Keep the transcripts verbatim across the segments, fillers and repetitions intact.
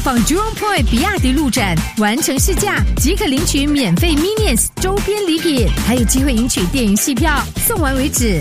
访 Jurong Point 比亚迪路展，完成试驾即可领取免费 Minions 周边礼品，还有机会赢取电影戏票，送完为止。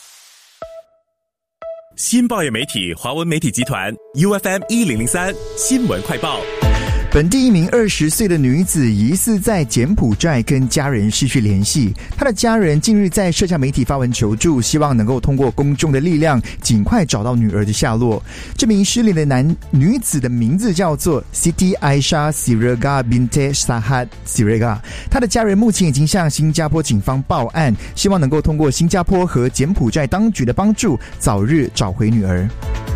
新报业媒体华文媒体集团 U F M 一零零三新闻快报。 本地一名二十岁的女子疑似在柬埔寨跟家人失去联系，她的家人近日在社交媒体发文求助，希望能够通过公众的力量尽快找到女儿的下落。这名失联的男女子的名字叫做 Siti Aisyah Siregar Binte Sahat Siregar， 她的家人目前已经向新加坡警方报案，希望能够通过新加坡和柬埔寨当局的帮助，早日找回女儿。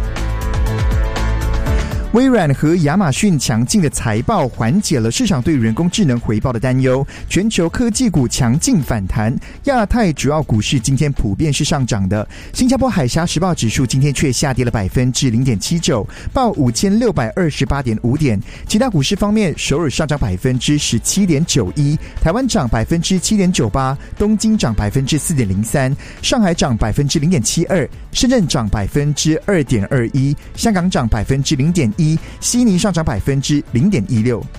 微软和亚马逊强劲的财报缓解了市场对人工智能回报的担忧，全球科技股强劲反弹，亚太主要股市今天普遍是上涨的。新加坡海峡时报指数今天却下跌了百分之零点七九，报五千六百二十八点五点。其他股市方面，首尔上涨百分之十七点九一，台湾涨百分之七点九八，东京涨百分之四点零三，上海涨百分之零点七二，深圳涨百分之二点二一，香港涨百分之零点一，悉尼上涨百分之零点一六。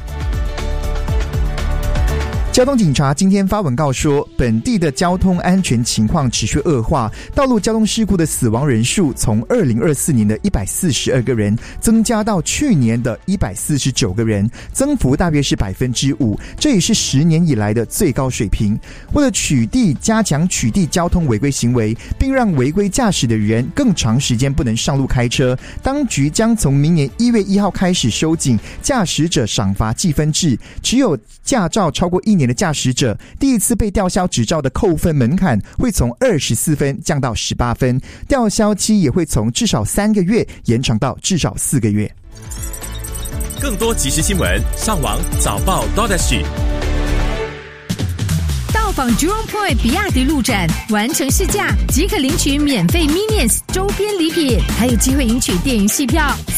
交通警察今天发文告说，本地的交通安全情况持续恶化，道路交通事故的死亡人数从二零二四年的一百四十二个人增加到去年的一百四十九个人，增幅大约是百分之五，这也是十年以来的最高水平。为了取缔加强取缔交通违规行为，并让违规驾驶的人更长时间不能上路开车，当局将从明年一月一号开始收紧驾驶者赏罚计分制，持有驾照超过一年的驾驶者，第一次被吊销执照的扣分门槛会从二十四分降到十八分，吊销期也会从至少三个月延长到至少四个月。 更多即时新闻，上网早报 .sg。 到访 Jurong Point 比亚迪路展，完成试驾即可领取免费 Minions 周边礼品，还有机会赢取电影戏票，